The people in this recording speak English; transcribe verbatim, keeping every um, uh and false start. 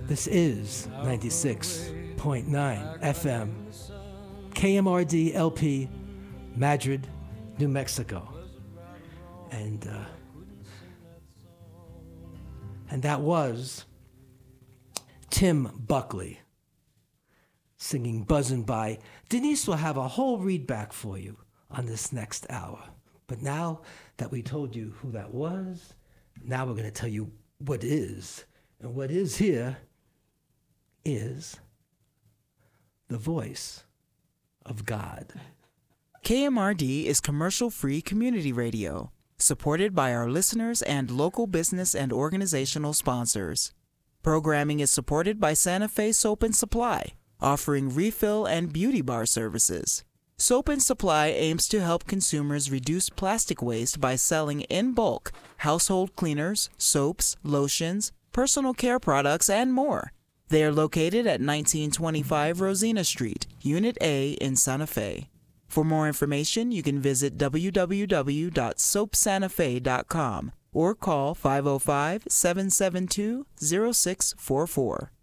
This is ninety-six point nine F M, K M R D L P, Madrid, New Mexico. And, uh, and that was Tim Buckley singing Buzzin' By. Denise will have a whole readback for you on this next hour. But now that we told you who that was, now we're going to tell you what is. And what is here is the voice of God. K M R D is commercial-free community radio, supported by our listeners and local business and organizational sponsors. Programming is supported by Santa Fe Soap and Supply, offering refill and beauty bar services. Soap and Supply aims to help consumers reduce plastic waste by selling in bulk household cleaners, soaps, lotions, personal care products, and more. They are located at nineteen twenty-five Rosina Street, Unit A in Santa Fe. For more information, you can visit w w w dot soap santa fe dot com or call five oh five, seven seven two, oh six four four.